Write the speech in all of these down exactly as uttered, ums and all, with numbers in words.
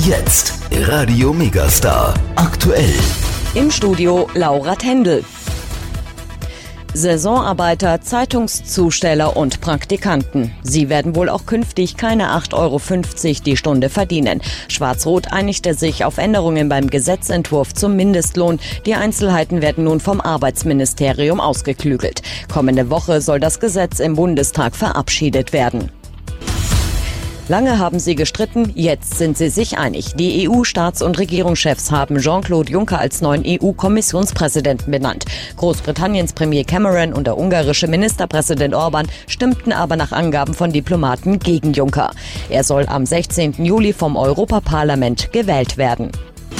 Jetzt Radio Megastar aktuell. Im Studio Laura Tendel. Saisonarbeiter, Zeitungszusteller und Praktikanten. Sie werden wohl auch künftig keine acht Euro fünfzig die Stunde verdienen. Schwarz-Rot einigte sich auf Änderungen beim Gesetzentwurf zum Mindestlohn. Die Einzelheiten werden nun vom Arbeitsministerium ausgeklügelt. Kommende Woche soll das Gesetz im Bundestag verabschiedet werden. Lange haben sie gestritten, jetzt sind sie sich einig. Die E U-Staats- und Regierungschefs haben Jean-Claude Juncker als neuen E U-Kommissionspräsidenten benannt. Großbritanniens Premier Cameron und der ungarische Ministerpräsident Orban stimmten aber nach Angaben von Diplomaten gegen Juncker. Er soll am sechzehnten Juli vom Europaparlament gewählt werden.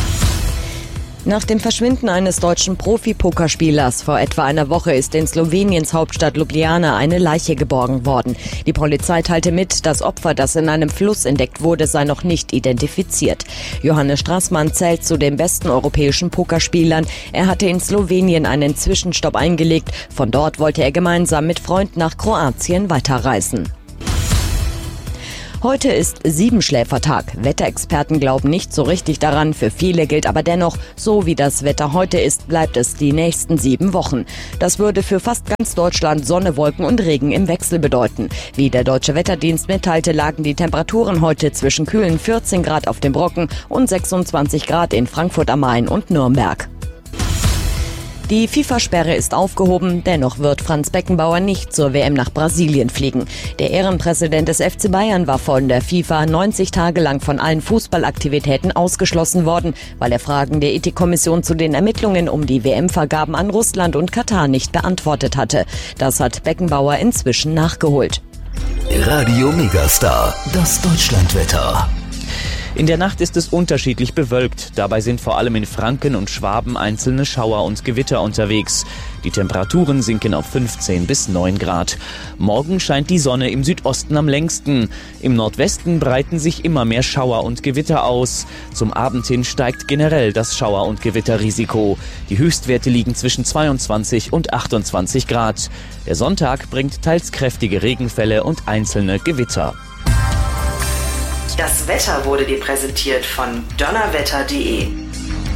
Nach dem Verschwinden eines deutschen Profi-Pokerspielers vor etwa einer Woche ist in Sloweniens Hauptstadt Ljubljana eine Leiche geborgen worden. Die Polizei teilte mit, das Opfer, das in einem Fluss entdeckt wurde, sei noch nicht identifiziert. Johannes Straßmann zählt zu den besten europäischen Pokerspielern. Er hatte in Slowenien einen Zwischenstopp eingelegt. Von dort wollte er gemeinsam mit Freunden nach Kroatien weiterreisen. Heute ist Siebenschläfertag. Wetterexperten glauben nicht so richtig daran. Für viele gilt aber dennoch, so wie das Wetter heute ist, bleibt es die nächsten sieben Wochen. Das würde für fast ganz Deutschland Sonne, Wolken und Regen im Wechsel bedeuten. Wie der Deutsche Wetterdienst mitteilte, lagen die Temperaturen heute zwischen kühlen vierzehn Grad auf dem Brocken und sechsundzwanzig Grad in Frankfurt am Main und Nürnberg. Die FIFA-Sperre ist aufgehoben, dennoch wird Franz Beckenbauer nicht zur W M nach Brasilien fliegen. Der Ehrenpräsident des F C Bayern war von der FIFA neunzig Tage lang von allen Fußballaktivitäten ausgeschlossen worden, weil er Fragen der Ethikkommission zu den Ermittlungen um die W M-Vergaben an Russland und Katar nicht beantwortet hatte. Das hat Beckenbauer inzwischen nachgeholt. Radio Megastar, das Deutschlandwetter. In der Nacht ist es unterschiedlich bewölkt. Dabei sind vor allem in Franken und Schwaben einzelne Schauer und Gewitter unterwegs. Die Temperaturen sinken auf fünfzehn bis neun Grad. Morgen scheint die Sonne im Südosten am längsten. Im Nordwesten breiten sich immer mehr Schauer und Gewitter aus. Zum Abend hin steigt generell das Schauer- und Gewitterrisiko. Die Höchstwerte liegen zwischen zweiundzwanzig und achtundzwanzig Grad. Der Sonntag bringt teils kräftige Regenfälle und einzelne Gewitter. Das Wetter wurde dir präsentiert von donnerwetter punkt de.